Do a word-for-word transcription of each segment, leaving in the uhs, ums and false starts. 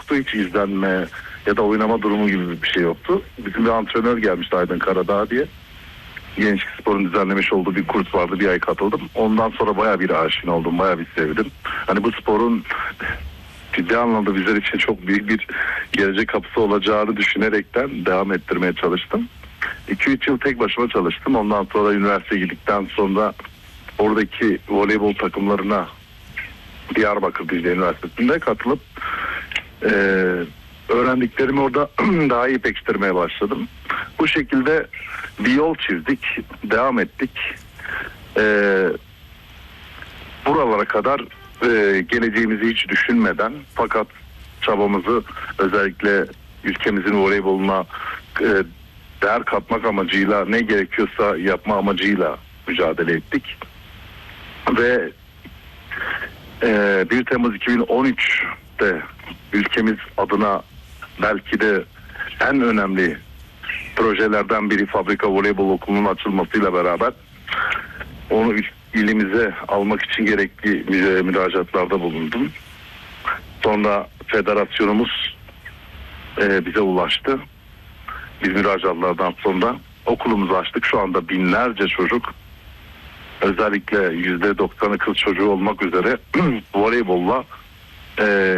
yoktu. Hiç izlenme ya da oynama durumu gibi bir şey yoktu. Bizim bir antrenör gelmişti, Aydın Karadağ diye. Gençlik Spor'un düzenlemiş olduğu bir kurs vardı. Bir ay katıldım. Ondan sonra bayağı bir aşina oldum. Bayağı bir sevdim. Hani bu sporun ciddi anlamda bizler için çok büyük bir gelecek kapısı olacağını düşünerekten devam ettirmeye çalıştım. iki üç yıl tek başıma çalıştım. Ondan sonra üniversiteye gittikten sonra oradaki voleybol takımlarına Diyarbakır Dicle Üniversitesi'nde katılıp e, öğrendiklerimi orada daha iyi pekiştirmeye başladım. Bu şekilde bir yol çizdik, devam ettik. E, buralara kadar e, geleceğimizi hiç düşünmeden, fakat çabamızı özellikle ülkemizin voleyboluna e, değer katmak amacıyla, ne gerekiyorsa yapma amacıyla mücadele ettik. Ve e, bir Temmuz iki bin on üç'te ülkemiz adına belki de en önemli projelerden biri Fabrika Voleybol Okulu'nun açılmasıyla beraber onu ilimize almak için gerekli müracaatlarda bulundum. Sonra federasyonumuz e, bize ulaştı. Biz müracaatlardan sonra okulumuzu açtık. Şu anda binlerce çocuk, özellikle yüzde doksanı kız çocuğu olmak üzere voleybolla e,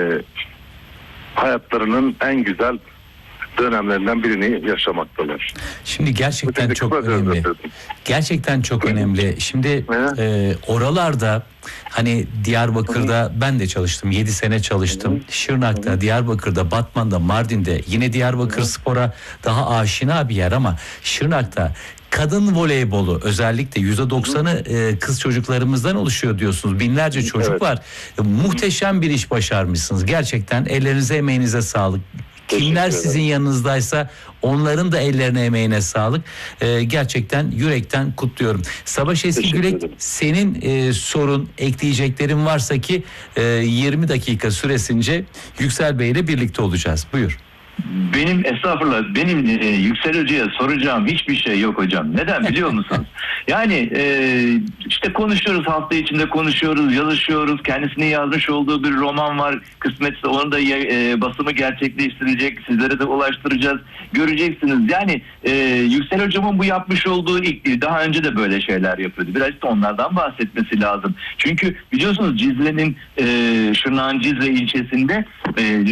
hayatlarının en güzel dönemlerinden birini yaşamaktalar. Şimdi gerçekten çok önemli. Gerçekten çok önemli. Şimdi e, oralarda hani Diyarbakır'da ben de çalıştım. yedi sene çalıştım. Şırnak'ta, Diyarbakır'da, Batman'da, Mardin'de, yine Diyarbakır Spor'a daha aşina bir yer ama Şırnak'ta kadın voleybolu özellikle yüzde doksanı e, kız çocuklarımızdan oluşuyor diyorsunuz. Binlerce çocuk evet. var. E, muhteşem bir iş başarmışsınız. Gerçekten ellerinize, emeğinize sağlık. Kimler sizin yanınızdaysa onların da ellerine, emeğine sağlık. Ee, gerçekten yürekten kutluyorum. Savaş Eski Gürek, senin e, sorun, ekleyeceklerin varsa ki e, yirmi dakika süresince Yüksel Bey ile birlikte olacağız. Buyur. Benim estağfurullah, benim e, Yüksel Hoca'ya soracağım hiçbir şey yok hocam. Neden biliyor musunuz? Yani e, işte konuşuyoruz, hafta içinde konuşuyoruz, yazışıyoruz. Kendisinin yazmış olduğu bir roman var. Kısmetse onun da e, basımı gerçekleştirecek. Sizlere de ulaştıracağız. Göreceksiniz. Yani e, Yüksel Hocamın bu yapmış olduğu ilk, daha önce de böyle şeyler yapıyordu. Biraz da onlardan bahsetmesi lazım. Çünkü biliyorsunuz Cizre'nin e, Şırnak'ın Cizre ilçesinde e,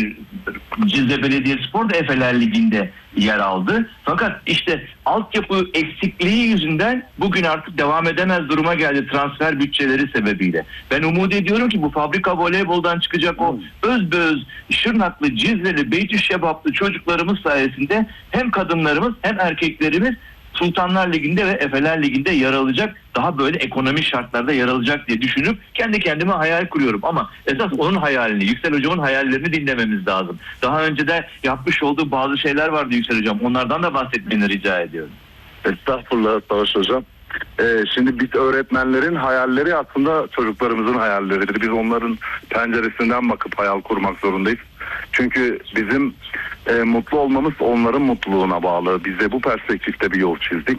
Cizre Belediyespor da Efeler Ligi'nde yer aldı. Fakat işte altyapı eksikliği yüzünden bugün artık devam edemez duruma geldi transfer bütçeleri sebebiyle. Ben umut ediyorum ki bu fabrika voleyboldan çıkacak o özbeöz Şırnaklı, Cizreli, Beytüşşebaplı çocuklarımız sayesinde hem kadınlarımız hem erkeklerimiz Sultanlar Ligi'nde ve Efeler Ligi'nde yer alacak, daha böyle ekonomik şartlarda yer alacak diye düşünüp kendi kendime hayal kuruyorum. Ama esas onun hayalini, Yüksel Hocam'ın hayallerini dinlememiz lazım. Daha önce de yapmış olduğu bazı şeyler vardı Yüksel Hocam. Onlardan da bahsetmeni rica ediyorum. Estağfurullah Savaş Hocam. Ee, şimdi biz öğretmenlerin hayalleri aslında çocuklarımızın hayalleridir. Biz onların penceresinden bakıp hayal kurmak zorundayız. Çünkü bizim e, mutlu olmamız onların mutluluğuna bağlı. Biz de bu perspektifte bir yol çizdik.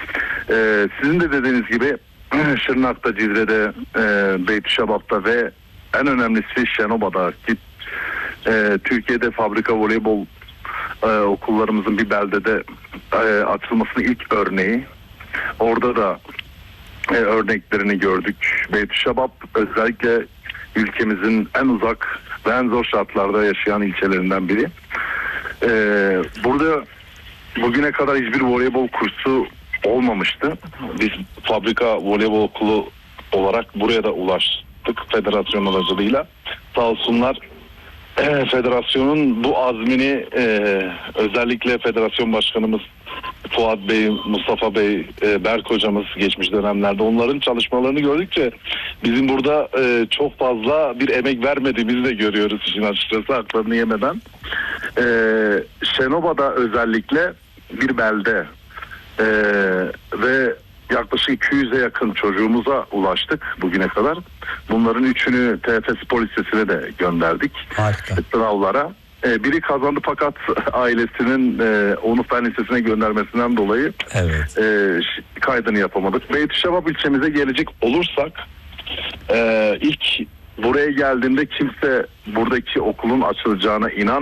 Ee, sizin de dediğiniz gibi Şırnak'ta, Cizre'de, e, Beytüşşebap'ta ve en önemlisi Şenoba'da ki e, Türkiye'de fabrika voleybol e, okullarımızın bir beldede e, açılmasının ilk örneği. Orada da e, örneklerini gördük. Beytüşşebap özellikle ülkemizin en uzak ve en zor şartlarda yaşayan ilçelerinden biri. E, burada bugüne kadar hiçbir voleybol kursu olmamıştı. Biz fabrika voleybol okulu olarak buraya da ulaştık federasyon aracılığıyla. Sağ olsunlar e, federasyonun bu azmini e, özellikle federasyon başkanımız Fuat Bey, Mustafa Bey, e, Berk hocamız geçmiş dönemlerde onların çalışmalarını gördükçe bizim burada e, çok fazla bir emek vermediğimizi de görüyoruz işin açıkçası, haklarını yemeden. E, Şenoba'da özellikle bir belde e, ve yaklaşık iki yüze yakın çocuğumuza ulaştık bugüne kadar. Bunların üçünü T F Spor Lisesi'ne de gönderdik. Harika. Sınavlara. Biri kazandı fakat ailesinin e, onu Fen Lisesi'ne göndermesinden dolayı evet. e, kaydını yapamadık. Beytüşşebap ilçemize gelecek olursak e, ilk buraya geldiğimde kimse buradaki okulun açılacağına inan